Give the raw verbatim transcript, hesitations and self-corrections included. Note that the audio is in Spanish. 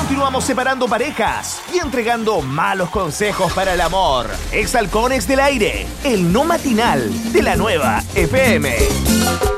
continuamos separando parejas y entregando malos consejos para el amor. Ex Halcones del Aire, el no matinal de la nueva F M.